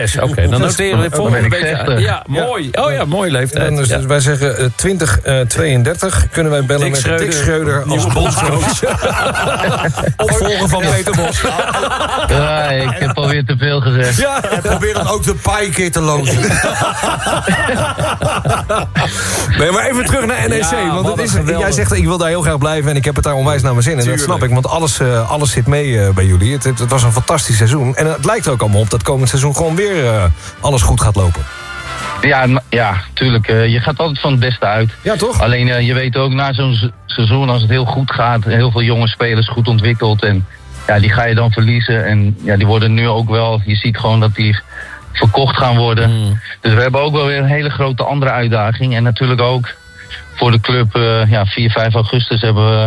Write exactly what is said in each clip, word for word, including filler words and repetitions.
Oké, okay, dan noteren we volgende week. zestig. Ja, mooi. Oh ja, mooie leeftijd. En dus, ja. Wij zeggen uh, twintig tweeëndertig kunnen wij bellen Dick met Dick Schreuder als bondscoach. Opvolger van Peter Bos. Ja, ik heb alweer te veel gezegd. Ja, en probeer dan ook de paai een keer te lozen. Nee, maar even terug naar N E C. Ja, want het is, geweldig. jij zegt, ik wil daar heel graag blijven en ik heb het daar onwijs naar mijn zin. En dat snap ik, want alles, uh, alles zit mee uh, bij jullie. Het, het, het was een fantastisch seizoen. En het lijkt er ook allemaal op dat komend seizoen gewoon weer uh, alles goed gaat lopen. Ja, ja, tuurlijk. Uh, je gaat altijd van het beste uit. Ja, toch? Alleen uh, je weet ook, na zo'n se- seizoen, als het heel goed gaat, heel veel jonge spelers goed ontwikkeld. En ja, die ga je dan verliezen. En ja, die worden nu ook wel, je ziet gewoon dat die verkocht gaan worden. Mm. Dus we hebben ook wel weer een hele grote andere uitdaging. En natuurlijk ook voor de club, uh, ja, vier, vijf augustus hebben we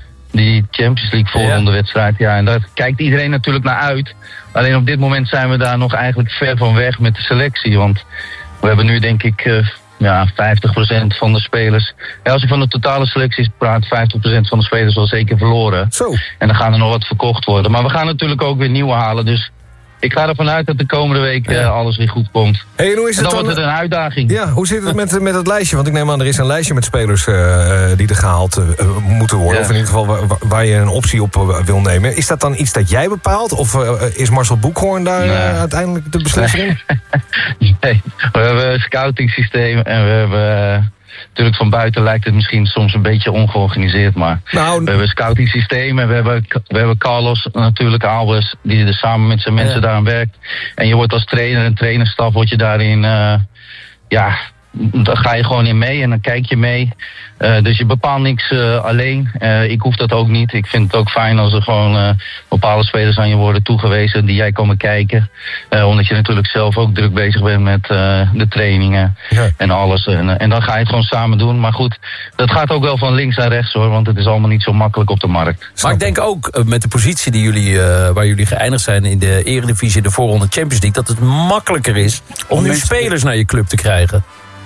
die Champions League voorronde wedstrijd. Ja, en daar kijkt iedereen natuurlijk naar uit. Alleen op dit moment zijn we daar nog eigenlijk ver van weg met de selectie. Want we hebben nu denk ik uh, ja, vijftig procent van de spelers. Ja, als je van de totale selecties praat, vijftig procent van de spelers wel zeker verloren. Zo. En dan gaan er nog wat verkocht worden. Maar we gaan natuurlijk ook weer nieuwe halen. Dus ik ga ervan uit dat de komende week uh, alles weer goed komt. Hey, en hoe is en het dan, dan wordt het een uitdaging. Ja, hoe zit het met, met het lijstje? Want ik neem aan, er is een lijstje met spelers uh, die er gehaald uh, moeten worden. Ja. Of in ieder geval waar, waar je een optie op uh, wil nemen. Is dat dan iets dat jij bepaalt? Of uh, is Marcel Boekhoorn daar nee. uh, uiteindelijk de beslissing in? Nee. nee, we hebben een scouting systeem en we hebben... Uh, Natuurlijk van buiten lijkt het misschien soms een beetje ongeorganiseerd, maar nou, we hebben een scouting systeem en we hebben, we hebben Carlos natuurlijk Albers die er samen met zijn mensen ja. daaraan werkt. En je wordt als trainer en trainerstaf word je daarin, uh, ja, dan ga je gewoon in mee en dan kijk je mee. Uh, dus je bepaalt niks uh, alleen. Uh, ik hoef dat ook niet. Ik vind het ook fijn als er gewoon uh, bepaalde spelers aan je worden toegewezen die jij komen kijken. Uh, omdat je natuurlijk zelf ook druk bezig bent met uh, de trainingen ja. en alles. En, uh, en dan ga je het gewoon samen doen. Maar goed, dat gaat ook wel van links naar rechts hoor. Want het is allemaal niet zo makkelijk op de markt. Maar ik denk ook uh, met de positie die jullie, uh, waar jullie geëindigd zijn in de Eredivisie, de voorronde Champions League, dat het makkelijker is om, om nu spelers naar je club te krijgen.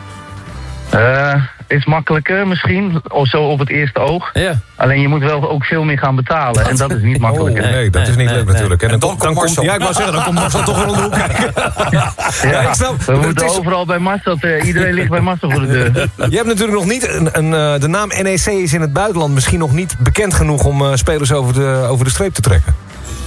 Uh, is makkelijker misschien, of zo op het eerste oog. Ja. Alleen je moet wel ook veel meer gaan betalen. Dat? En dat is niet makkelijker. Oh, nee, dat is niet nee, leuk nee, natuurlijk. Nee. En dan, dan, dan, dan komt, ja, ik wou zeggen, dan komt Marcel toch wel om de hoek kijken. Ja, ja, ik snap, we moeten is... overal bij Marcel. Uh, iedereen ligt bij Marcel voor de deur. Je hebt natuurlijk nog niet... Een, een, uh, de naam N E C is in het buitenland misschien nog niet bekend genoeg om uh, spelers over de, over de streep te trekken.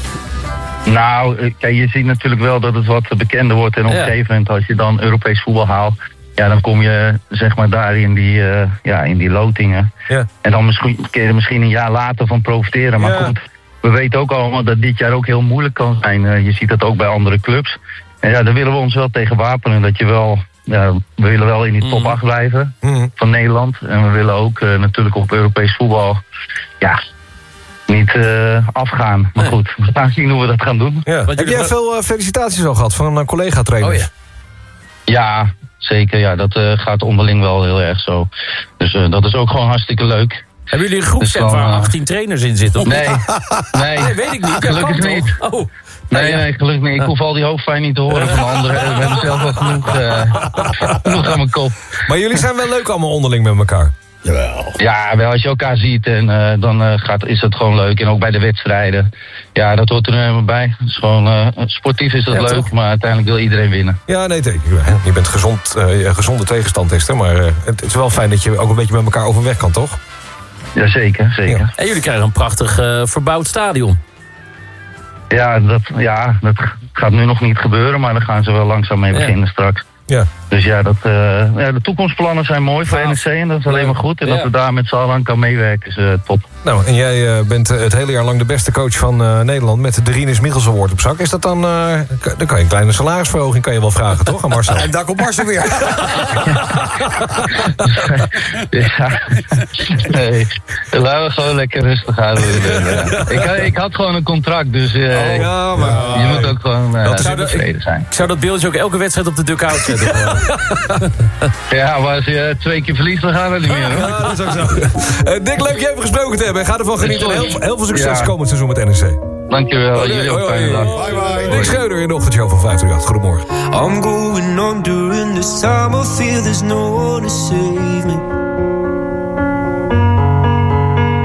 Nou, kijk, je ziet natuurlijk wel dat het wat bekender wordt. En op een ja. gegeven moment, als je dan Europees voetbal haalt, ja, dan kom je zeg maar daar in die, uh, ja, in die lotingen. Ja. En dan misschien, kun je er misschien een jaar later van profiteren. Maar ja. goed, we weten ook allemaal dat dit jaar ook heel moeilijk kan zijn. Uh, je ziet dat ook bij andere clubs. En ja, daar willen we ons wel tegen wapenen. Dat je wel, ja, we willen wel in die top acht blijven mm. van Nederland. En we willen ook uh, natuurlijk op Europees voetbal, ja, niet uh, afgaan. Maar nee. goed, we gaan zien hoe we dat gaan doen. Ja. Heb jij veel uh, felicitaties al gehad van een collega-trainers? Oh, ja. ja, zeker. Ja, dat uh, gaat onderling wel heel erg zo. Dus uh, dat is ook gewoon hartstikke leuk. Hebben jullie een groepsapp dus waar achttien trainers in zitten? Of nee, nee. nee, weet ik niet. Ja, gelukkig niet. Oh. Nee, nee, gelukkig niet. Ik hoef al die hoofdpijn niet te horen van anderen. We hebben zelf wel genoeg, uh, genoeg aan mijn kop. Maar jullie zijn wel leuk allemaal onderling met elkaar? Jawel. Ja, wel als je elkaar ziet en uh, dan uh, gaat, is het gewoon leuk. En ook bij de wedstrijden. Ja, dat hoort er nu helemaal bij. Het is gewoon, uh, sportief is dat ja, leuk, toch? Maar uiteindelijk wil iedereen winnen. Ja, nee, je bent gezond, uh, gezonde tegenstand is er. Maar uh, het is wel fijn dat je ook een beetje met elkaar overweg kan, toch? Ja, zeker, zeker. Ja. En jullie krijgen een prachtig uh, verbouwd stadion. Ja dat, ja, dat gaat nu nog niet gebeuren, maar daar gaan ze wel langzaam mee beginnen ja. straks. Ja. Dus ja, dat, uh, ja, de toekomstplannen zijn mooi voor N E C en dat is alleen maar goed. En ja. dat we daar met z'n allen aan kan meewerken is uh, top. Nou, en jij uh, bent uh, het hele jaar lang de beste coach van uh, Nederland met de Rinus Michels Award op zak. Is dat dan, uh, dan kan je een kleine salarisverhoging kan je wel vragen, toch, aan Marcel? En daar komt Marcel weer. ja, nee, laten we gewoon lekker rustig aan doen. ik, ik had gewoon een contract, dus uh, oh, ja, maar, je oh, moet ook gewoon uh, tevreden zijn. Ik zou dat beeldje ook elke wedstrijd op de dugout zetten. ja, maar als je twee keer verliest, dan gaan we niet meer. Hoor. Ja, dat is ook zo. Uh, Dick, leuk je even gesproken te hebben. Ga ervan genieten. Heel, heel veel succes ja. komend seizoen met N E C. Dankjewel. Okay, jullie ook fijne dag. Bye bye. Dick Schreuder in de ochtendshow van vijf drie acht. Goedemorgen. I'm going on during this time. I feel there's no one to save me.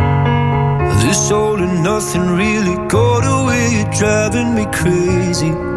This all and nothing really got away. You're driving me crazy.